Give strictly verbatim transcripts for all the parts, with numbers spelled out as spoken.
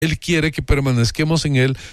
Él quiere que permanezcamos en Él,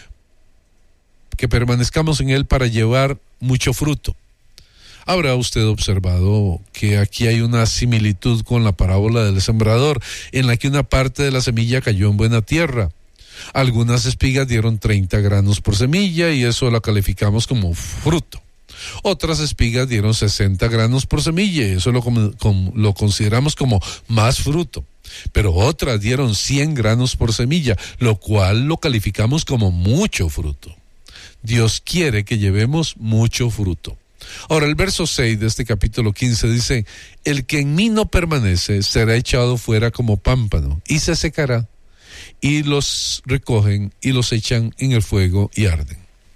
que permanezcamos en Él para llevar mucho fruto. Habrá usted observado que aquí hay una similitud con la parábola del sembrador, en la que una parte de la semilla cayó en buena tierra. Algunas espigas dieron treinta granos por semilla y eso la calificamos como fruto. Otras espigas dieron sesenta granos por semilla y eso lo, com, lo consideramos como más fruto. Pero otras dieron cien granos por semilla, lo cual lo calificamos como mucho fruto. Dios quiere que llevemos mucho fruto. Ahora, el verso seis de este capítulo quince dice: el que en mí no permanece será echado fuera como pámpano y se secará, y los recogen y los echan en el fuego y arden.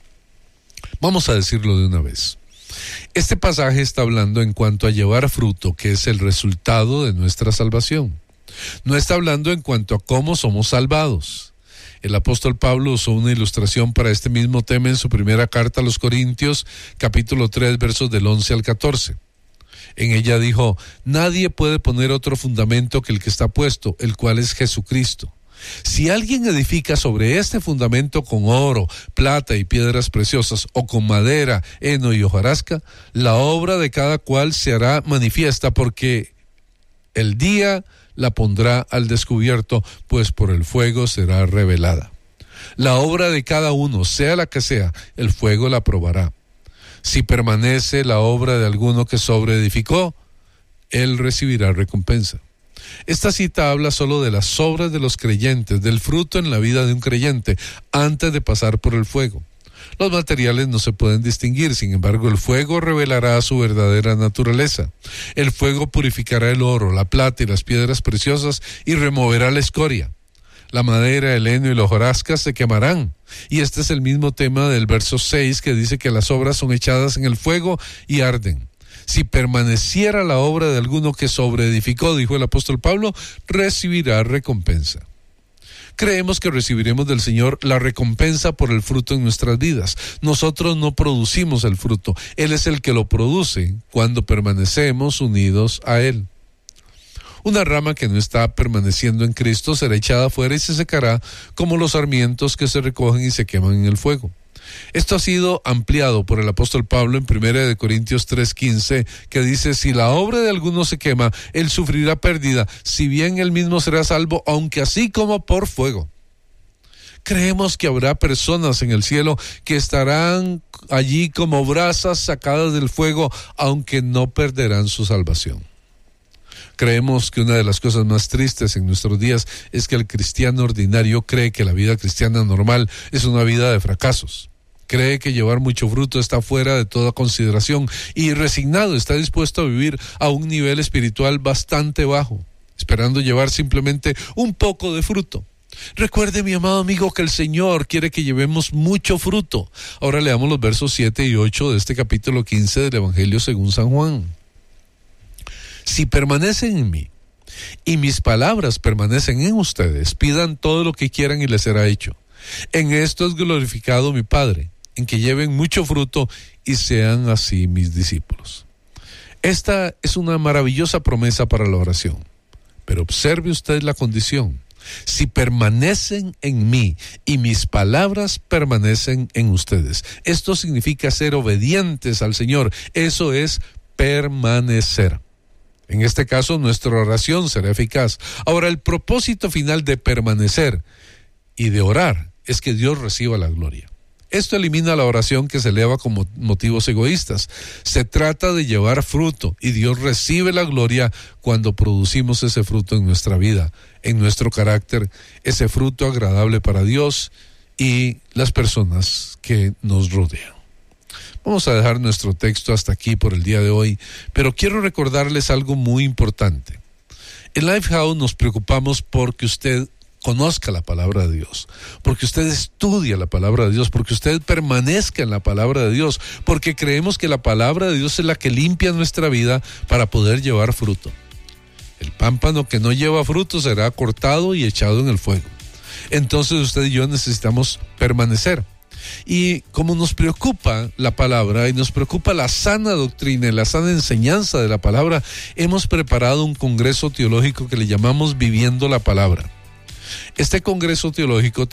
Vamos a decirlo de una vez. Este pasaje está hablando en cuanto a llevar fruto, que es el resultado de nuestra salvación. No está hablando en cuanto a cómo somos salvados. El apóstol Pablo usó una ilustración para este mismo tema en su primera carta a los Corintios, capítulo tres, versos del once al catorce. En ella dijo: nadie puede poner otro fundamento que el que está puesto, el cual es Jesucristo. Si alguien edifica sobre este fundamento con oro, plata y piedras preciosas, o con madera, heno y hojarasca, la obra de cada cual se hará manifiesta, porque el día la pondrá al descubierto, pues por el fuego será revelada. La obra de cada uno, sea la que sea, el fuego la probará. Si permanece la obra de alguno que sobreedificó, él recibirá recompensa. Esta cita habla solo de las obras de los creyentes, del fruto en la vida de un creyente, antes de pasar por el fuego. Los materiales no se pueden distinguir, sin embargo, el fuego revelará su verdadera naturaleza. El fuego purificará el oro, la plata y las piedras preciosas y removerá la escoria. La madera, el heno y la hojarasca se quemarán. Y este es el mismo tema del verso seis, que dice que las obras son echadas en el fuego y arden. Si permaneciera la obra de alguno que sobreedificó, dijo el apóstol Pablo, recibirá recompensa. Creemos que recibiremos del Señor la recompensa por el fruto en nuestras vidas. Nosotros no producimos el fruto, Él es el que lo produce cuando permanecemos unidos a Él. Una rama que no está permaneciendo en Cristo será echada fuera y se secará, como los sarmientos que se recogen y se queman en el fuego. Esto ha sido ampliado por el apóstol Pablo en primera de Corintios tres quince, que dice: si la obra de alguno se quema, él sufrirá pérdida, si bien él mismo será salvo, aunque así como por fuego. Creemos que habrá personas en el cielo que estarán allí como brasas sacadas del fuego, aunque no perderán su salvación. Creemos que una de las cosas más tristes en nuestros días es que el cristiano ordinario cree que la vida cristiana normal es una vida de fracasos. Cree que llevar mucho fruto está fuera de toda consideración y resignado está dispuesto a vivir a un nivel espiritual bastante bajo, esperando llevar simplemente un poco de fruto. Recuerde, mi amado amigo, que el Señor quiere que llevemos mucho fruto. Ahora leamos los versos siete y ocho de este capítulo quince del Evangelio según San Juan. Si permanecen en mí y mis palabras permanecen en ustedes, pidan todo lo que quieran y les será hecho. En esto es glorificado mi Padre, en que lleven mucho fruto y sean así mis discípulos. Esta es una maravillosa promesa para la oración, pero observe usted la condición: si permanecen en mí y mis palabras permanecen en ustedes. Esto significa ser obedientes al Señor, eso es permanecer. En este caso, nuestra oración será eficaz. Ahora, el propósito final de permanecer y de orar es que Dios reciba la gloria. Esto elimina la oración que se eleva con motivos egoístas. Se trata de llevar fruto y Dios recibe la gloria cuando producimos ese fruto en nuestra vida, en nuestro carácter, ese fruto agradable para Dios y las personas que nos rodean. Vamos a dejar nuestro texto hasta aquí por el día de hoy, pero quiero recordarles algo muy importante. En Lifehouse nos preocupamos porque usted conozca la palabra de Dios, porque usted estudie la palabra de Dios, porque usted permanezca en la palabra de Dios, porque creemos que la palabra de Dios es la que limpia nuestra vida para poder llevar fruto. El pámpano que no lleva fruto será cortado y echado en el fuego. Entonces usted y yo necesitamos permanecer. Y como nos preocupa la palabra y nos preocupa la sana doctrina y la sana enseñanza de la palabra, hemos preparado un congreso teológico que le llamamos Viviendo la Palabra. Este Congreso Teológico